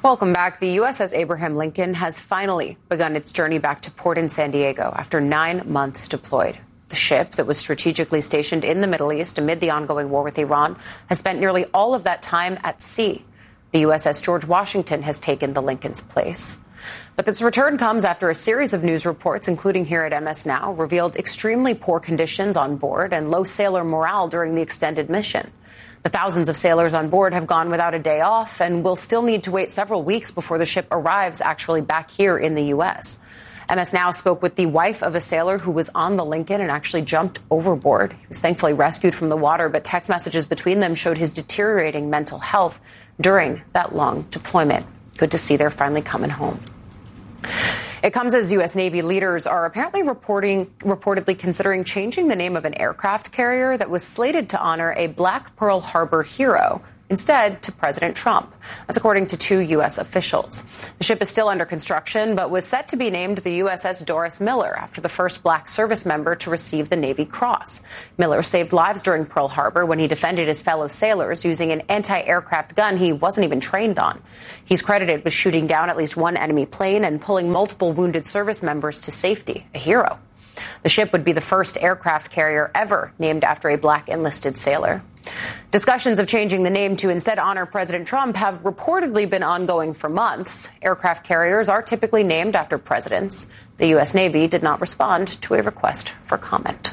Welcome back. The USS Abraham Lincoln has finally begun its journey back to port in San Diego after 9 months deployed. The ship that was strategically stationed in the Middle East amid the ongoing war with Iran has spent nearly all of that time at sea. The USS George Washington has taken the Lincoln's place. But this return comes after a series of news reports, including here at MS Now, revealed extremely poor conditions on board and low sailor morale during the extended mission. The thousands of sailors on board have gone without a day off and will still need to wait several weeks before the ship arrives actually back here in the U.S. MS Now spoke with the wife of a sailor who was on the Lincoln and actually jumped overboard. He was thankfully rescued from the water, but text messages between them showed his deteriorating mental health during that long deployment. Good to see they're finally coming home. It comes as U.S. Navy leaders are apparently reportedly considering changing the name of an aircraft carrier that was slated to honor a Black Pearl Harbor hero, instead to President Trump. That's according to 2 U.S. officials. The ship is still under construction, but was set to be named the USS Doris Miller after the first black service member to receive the Navy Cross. Miller saved lives during Pearl Harbor when he defended his fellow sailors using an anti-aircraft gun he wasn't even trained on. He's credited with shooting down at least one enemy plane and pulling multiple wounded service members to safety. A hero. The ship would be the first aircraft carrier ever named after a black enlisted sailor. Discussions of changing the name to instead honor President Trump have reportedly been ongoing for months. Aircraft carriers are typically named after presidents. The U.S. Navy did not respond to a request for comment.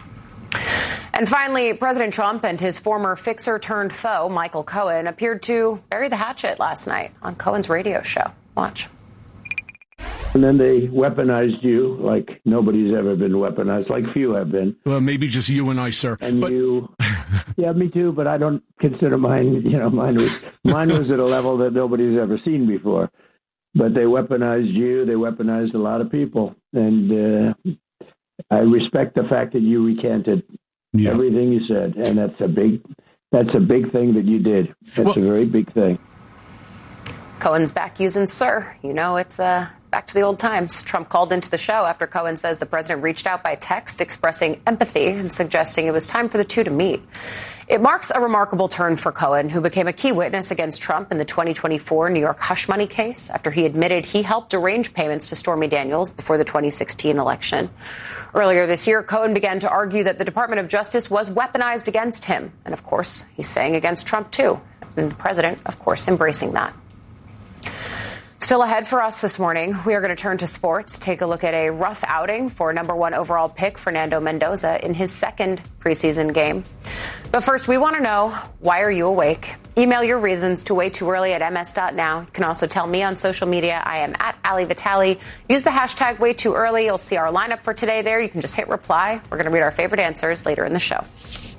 And finally, President Trump and his former fixer-turned-foe, Michael Cohen, appeared to bury the hatchet last night on Cohen's radio show. Watch. And then they weaponized you like nobody's ever been weaponized, like few have been. Well, maybe just you and I, sir. And you, yeah, me too. But I don't consider mine. Mine was at a level that nobody's ever seen before. But they weaponized you. They weaponized a lot of people, and I respect the fact that you recanted everything you said, and that's a big thing that you did. That's a very big thing. Cohen's back using sir. It's back to the old times. Trump called into the show after Cohen says the president reached out by text expressing empathy and suggesting it was time for the two to meet. It marks a remarkable turn for Cohen, who became a key witness against Trump in the 2024 New York hush money case after he admitted he helped arrange payments to Stormy Daniels before the 2016 election. Earlier this year, Cohen began to argue that the Department of Justice was weaponized against him. And of course, he's saying against Trump, too. And the president, of course, embracing that. Still ahead for us this morning, we are going to turn to sports, take a look at a rough outing for #1 overall pick Fernando Mendoza in his second preseason game. But first, we want to know, why are you awake? Email your reasons to waytooearly@ms.now. You can also tell me on social media. I am at Ali Vitale. Use the hashtag waytooearly. You'll see our lineup for today there. You can just hit reply. We're going to read our favorite answers later in the show.